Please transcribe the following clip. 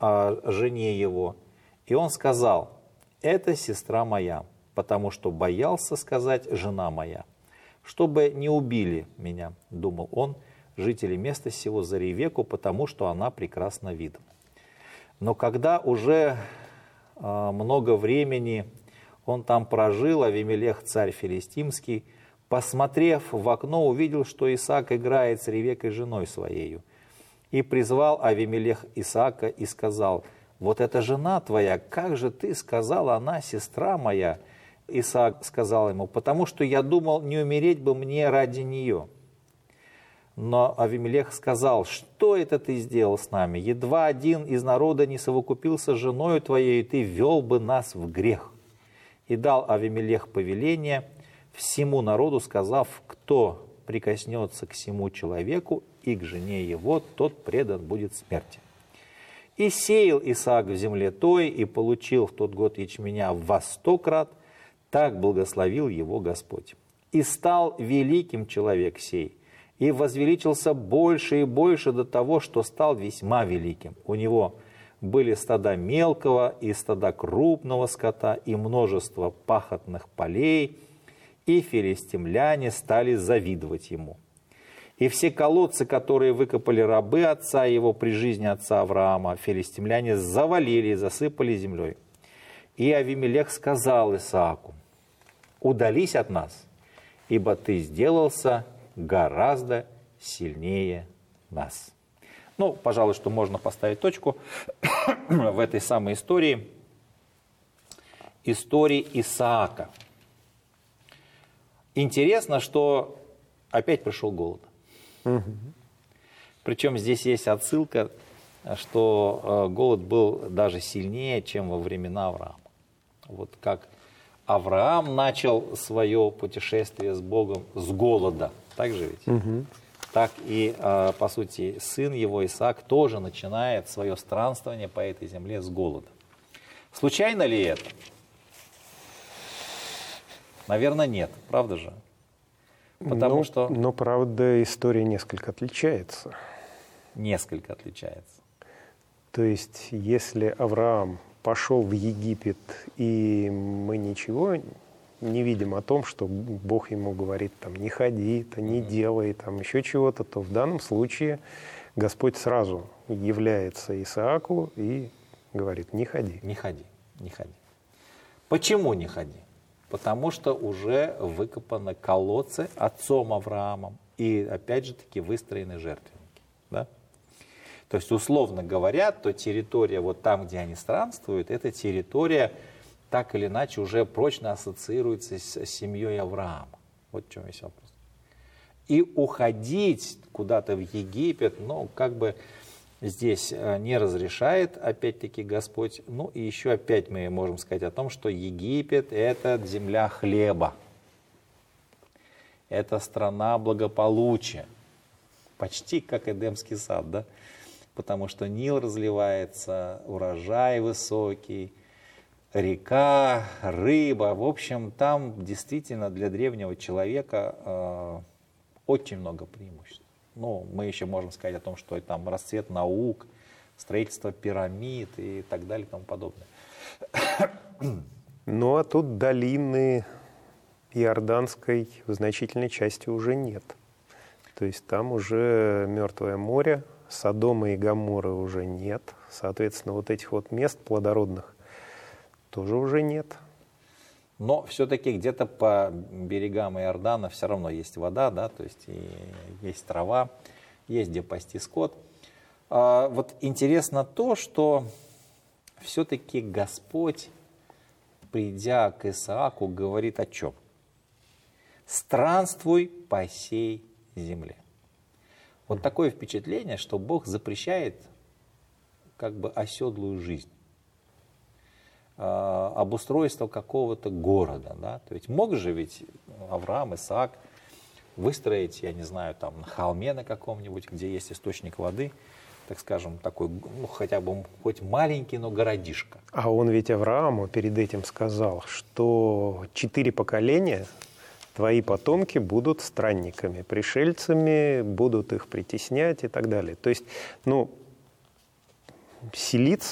о жене его, и он сказал: «Это сестра моя», потому что боялся сказать «жена моя», чтобы не убили меня, думал он, жители места сего за Ревекку, потому что она прекрасна видом. Но когда уже много времени он там прожил, Авимелех, царь филистимский, посмотрев в окно, увидел, что Исаак играет с Ревеккой, женой своею. И призвал Авимелех Исаака и сказал: «Вот эта жена твоя, как же ты сказал, она сестра моя?» Исаак сказал ему: «Потому что я думал, не умереть бы мне ради нее». Но Авимелех сказал: «Что это ты сделал с нами? Едва один из народа не совокупился с женою твоей, и ты вел бы нас в грех». И дал Авимелех повеление всему народу, сказав: «Кто прикоснется к сему человеку и к жене его, тот предан будет смерти». И сеял Исаак в земле той, и получил в тот год ячменя во 100 крат, так благословил его Господь. И стал великим человек сей, и возвеличился больше и больше до того, что стал весьма великим. У него были стада мелкого и стада крупного скота, и множество пахотных полей, и филистимляне стали завидовать ему. И все колодцы, которые выкопали рабы отца его при жизни отца Авраама, филистимляне завалили и засыпали землей. И Авимелех сказал Исааку: «Удались от нас, ибо ты сделался гораздо сильнее нас». Ну, пожалуй, что можно поставить точку в этой самой истории Исаака. Интересно, что опять пришел голод. Причем здесь есть отсылка, что голод был даже сильнее, чем во времена Авраама. Вот как Авраам начал свое путешествие с Богом с голода, так же ведь? Так и, по сути, сын его, Исаак, тоже начинает свое странствование по этой земле с голода. Случайно ли это? Наверное, нет, правда же? Потому что... Но, правда, история несколько отличается. Несколько отличается. То есть, если Авраам пошел в Египет, и мы ничего не видим о том, что Бог ему говорит, там, не ходи, не делай, там, еще чего-то, то в данном случае Господь сразу является Исааку и говорит: не ходи. Не ходи, не ходи. Почему не ходи? Потому что уже выкопаны колодцы отцом Авраамом и, опять же таки, выстроены жертвенники. Да? То есть, условно говоря, то территория вот там, где они странствуют, эта территория так или иначе уже прочно ассоциируется с семьей Авраама. Вот в чем весь вопрос. И уходить куда-то в Египет, ну, как бы здесь не разрешает, опять-таки, Господь. Ну, и еще опять мы можем сказать о том, что Египет – это земля хлеба. Это страна благополучия. Почти как Эдемский сад, да? Потому что Нил разливается, урожай высокий, река, рыба. В общем, там действительно для древнего человека очень много преимуществ. Ну, мы еще можем сказать о том, что там расцвет наук, строительство пирамид и так далее и тому подобное. Ну, а тут долины Иорданской в значительной части уже нет. То есть там уже Мертвое море, Содома и Гоморры уже нет. Соответственно, вот этих вот мест плодородных тоже уже нет. Но все-таки где-то по берегам Иордана все равно есть вода, да, то есть и есть трава, есть где пасти скот. Вот интересно то, что все-таки Господь, придя к Исааку, говорит о чем? «Странствуй по сей земле». Вот такое впечатление, что Бог запрещает как бы оседлую жизнь. Обустройство какого-то города. Да? То есть мог же ведь Авраам, Исаак выстроить, я не знаю, там на холме на каком-нибудь, где есть источник воды, так скажем, такой, ну, хотя бы хоть маленький, но городишко. А он ведь Аврааму перед этим сказал, что 4 поколения твои потомки будут странниками, пришельцами, будут их притеснять и так далее. То есть, ну, селиться